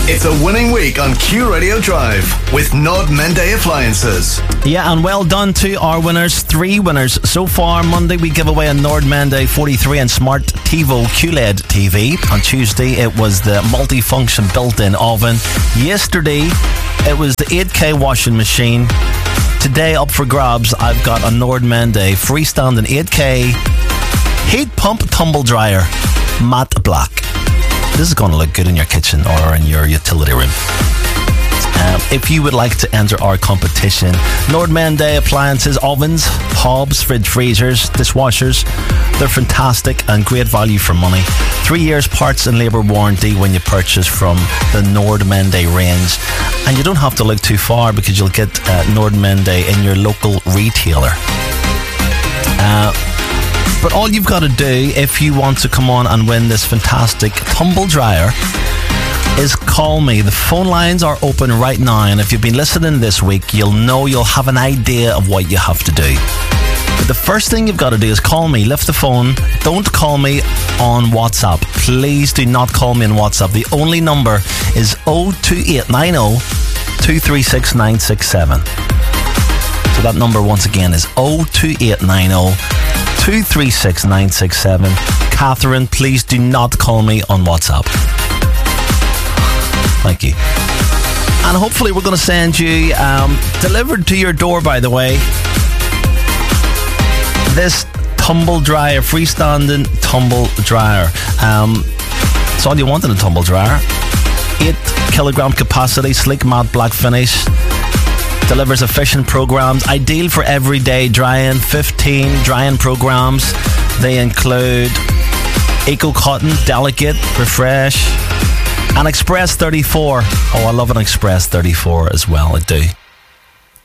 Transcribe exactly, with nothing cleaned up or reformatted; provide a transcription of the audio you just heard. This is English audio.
It's a winning week on Q Radio Drive with Nord Mende Appliances. Yeah, and well done to our winners. Three winners so far. Monday we give away a Nord Mende forty-three inch Smart TiVo Q L E D T V. On Tuesday it was the multifunction built-in oven. Yesterday it was the eight K washing machine. Today up for grabs, I've got a Nord Mende freestanding eight K heat pump tumble dryer, matte black. This is going to look good in your kitchen or in your utility room. Um, if you would like to enter our competition, Nord Mende Appliances, ovens, hobs, fridge freezers, dishwashers, they're fantastic and great value for money. Three years parts and labour warranty when you purchase from the Nord Mende range. And you don't have to look too far because you'll get uh, Nord Mende in your local retailer. Uh, but all you've got to do if you want to come on and win this fantastic tumble dryer is call me. The phone lines are open right now, and if you've been listening this week, you'll know, you'll have an idea of what you have to do. But the first thing you've got to do is call me. Lift the phone. Don't call me on WhatsApp. Please do not call me on WhatsApp. The only number is oh two eight nine oh, two three six nine six seven. So that number once again is oh two eight nine oh, two three six nine six seven. Catherine, please do not call me on WhatsApp. Thank you. And hopefully we're going to send you, um, delivered to your door, by the way, this tumble dryer, freestanding tumble dryer. Um, it's all you want in a tumble dryer. Eight kilogram capacity, sleek matte black finish. Delivers efficient programs, ideal for everyday drying. Fifteen drying programs. They include Eco Cotton, Delicate, Refresh, and Express thirty-four. Oh, I love an Express thirty-four as well, I do.